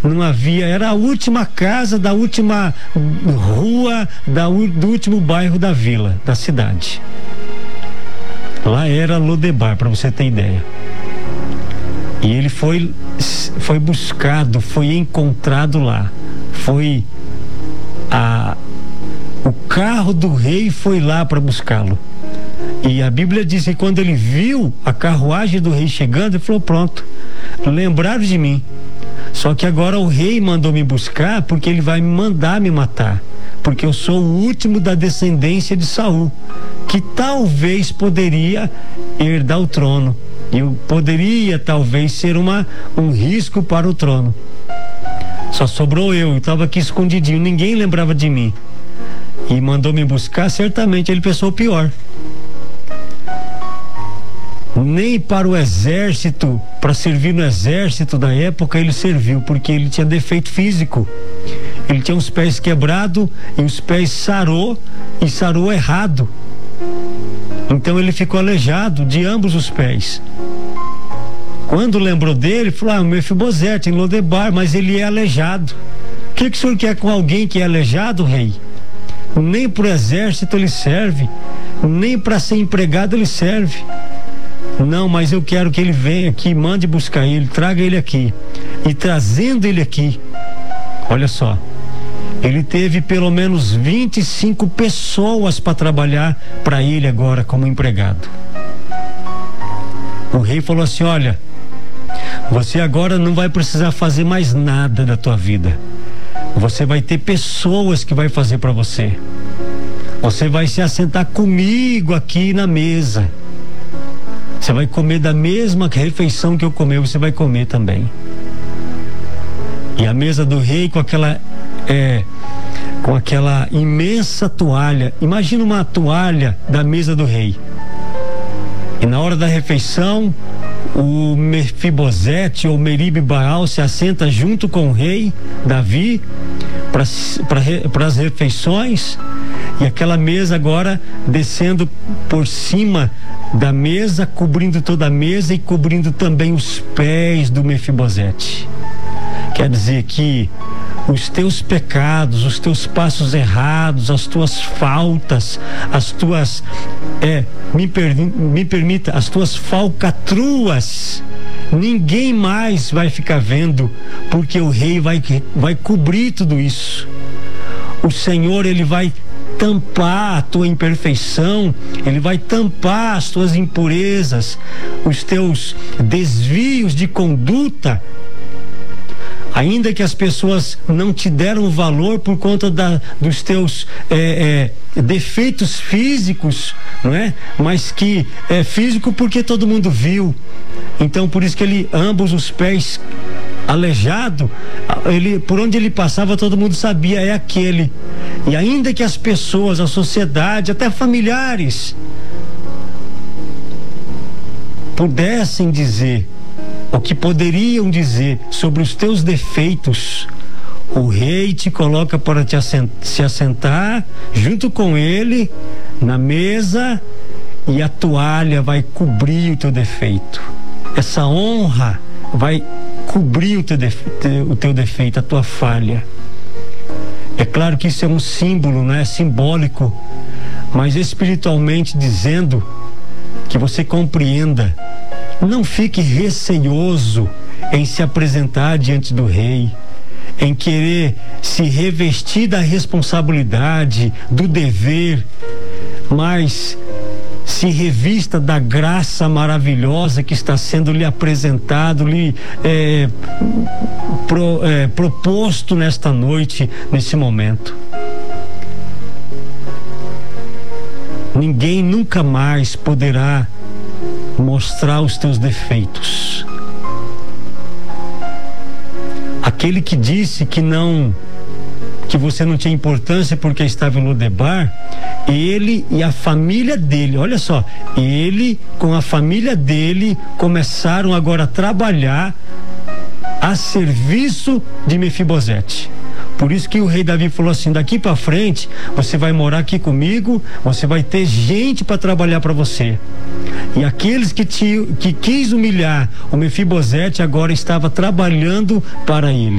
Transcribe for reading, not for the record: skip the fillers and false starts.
não havia, era a última casa da última rua, do último bairro da vila, da cidade. Lá era Lodebar, para você ter ideia. E ele foi buscado, foi encontrado lá. O carro do rei foi lá para buscá-lo. E a Bíblia diz que quando ele viu a carruagem do rei chegando, ele falou: pronto, lembraram de mim. Só que agora o rei mandou me buscar porque ele vai me mandar me matar, porque eu sou o último da descendência de Saul, que talvez poderia herdar o trono. Eu poderia talvez ser um risco para o trono. Só sobrou eu estava aqui escondidinho, ninguém lembrava de mim. E mandou me buscar, certamente ele pensou o pior. Nem para o exército, para servir no exército da época ele serviu, porque ele tinha defeito físico. Ele tinha os pés quebrados e os pés sarou errado. Então ele ficou aleijado de ambos os pés. Quando lembrou dele, falou: Mefibosete em Lodebar, mas ele é aleijado. O que o senhor quer com alguém que é aleijado, rei? Nem para o exército ele serve, nem para ser empregado ele serve. Não, mas eu quero que ele venha aqui, mande buscar ele, traga ele aqui. E trazendo ele aqui, olha só, ele teve pelo menos 25 pessoas para trabalhar para ele agora como empregado. O rei falou assim: olha, você agora não vai precisar fazer mais nada da tua vida. Você vai ter pessoas que vai fazer para você. Você vai se assentar comigo aqui na mesa. Você vai comer da mesma refeição que eu comi, você vai comer também. E a mesa do rei com aquela imensa toalha. Imagina uma toalha da mesa do rei. E na hora da refeição, o Mefibosete ou Meribe-Baal se assenta junto com o rei Davi para as refeições, e aquela mesa agora descendo por cima da mesa, cobrindo toda a mesa e cobrindo também os pés do Mefibosete. Quer dizer que os teus pecados, os teus passos errados, as tuas faltas, as tuas me permita, as tuas falcatruas, ninguém mais vai ficar vendo, porque o rei vai cobrir tudo isso. O Senhor, ele vai tampar a tua imperfeição, ele vai tampar as tuas impurezas, os teus desvios de conduta. Ainda que as pessoas não te deram valor por conta dos teus defeitos físicos, não é? Mas que é físico porque todo mundo viu. Então por isso que ambos os pés aleijado, por onde ele passava todo mundo sabia, é aquele. E ainda que as pessoas, a sociedade, até familiares pudessem dizer o que poderiam dizer sobre os teus defeitos, o rei te coloca para se assentar junto com ele na mesa, e a toalha vai cobrir o teu defeito. Essa honra vai cobrir o teu defeito, a tua falha. É claro que isso é um símbolo, né? É simbólico, mas espiritualmente dizendo, que você compreenda. Não fique receoso em se apresentar diante do rei, em querer se revestir da responsabilidade, do dever, mas se revista da graça maravilhosa que está sendo lhe apresentado, proposto nesta noite, nesse momento. Ninguém nunca mais poderá mostrar os teus defeitos. Aquele que disse que você não tinha importância porque estava em Lodebar, ele e a família dele, olha só, ele com a família dele começaram agora a trabalhar a serviço de Mefibosete. Por isso que o rei Davi falou assim: daqui para frente você vai morar aqui comigo, você vai ter gente para trabalhar para você. E aqueles que quis humilhar o Mefibosete agora estava trabalhando para ele.